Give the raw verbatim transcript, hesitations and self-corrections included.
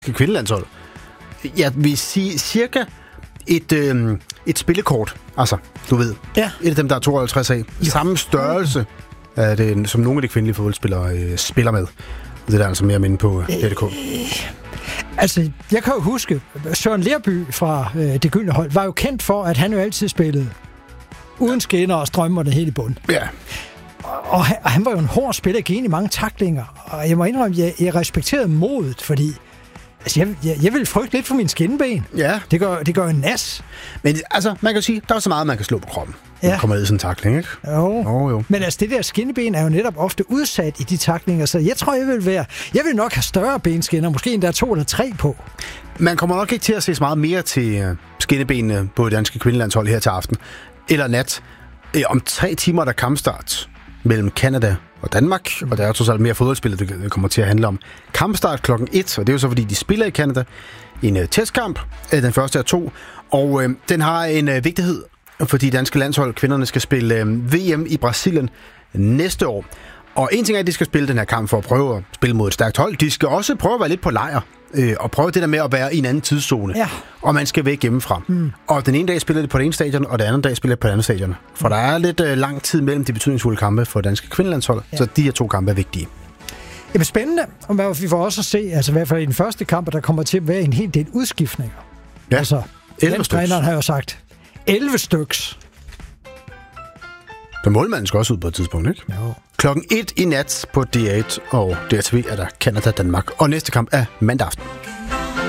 kvindelandshold. Jeg vil sige cirka et, øh, et spillekort. Altså, du ved. Ja. Et af dem, der er tooghalvtreds af. Jo. Samme størrelse, af det, som nogle af de kvindelige fodboldspillere øh, spiller med. Det er der altså mere minde på D D K. Øh, altså, jeg kan jo huske, Søren Lerby fra øh, Det Gyldne Hold var jo kendt for, at han jo altid spillede uden skinner og strømmer det hele i bund. Ja. Og han, og han var jo en hård spiller, gik ind i mange taklinger. Og jeg må indrømme, jeg, jeg respekterede modet, fordi altså, jeg, jeg, jeg ville frygte lidt for min skinben. Ja. Det gør, det gør en nas. Men altså, man kan sige, der er så meget, man kan slå på kroppen. Ja. Man kommer ned i sådan en takling, ikke? Jo. Oh, jo. Men altså, det der skinneben er jo netop ofte udsat i de taklinger, så jeg tror, jeg vil være... Jeg vil nok have større benskinner, måske endda to eller tre på. Man kommer nok ikke til at se så meget mere til uh, skinnebenene på det danske kvindelandshold her til aften. Eller nat. Eh, om tre timer er der kampstart mellem Canada og Danmark, og der er trods alt mere fodboldspil, det kommer til at handle om. Kampstart klokken et, og det er jo så, fordi de spiller i Canada en uh, testkamp. Uh, den første er to, og uh, den har en uh, vigtighed, fordi danske landshold, kvinderne, skal spille uh, V M i Brasilien næste år. Og en ting er, at de skal spille den her kamp for at prøve at spille mod et stærkt hold. De skal også prøve at være lidt på lejr, øh, og prøve det der med at være i en anden tidszone. Ja. Og man skal væk hjemmefra. Mm. Og den ene dag spiller det på det ene stadion, og den anden dag spiller det på det andet stadion. For der er lidt øh, lang tid mellem de betydningsfulde kampe for danske kvindelandshold, ja. Så de her to kampe er vigtige. Jamen spændende, og vi får også at se, altså i hvert fald i den første kamp, der kommer til at være en hel del udskiftninger. Ja, altså, elleve styks. Træneren har jo sagt, elleve styks. Så målmanden skal også ud på et tidspunkt, ikke? Jo. Klokken et i nat på D otte og D R T V er der Canada-Danmark. Og næste kamp er mandag aften.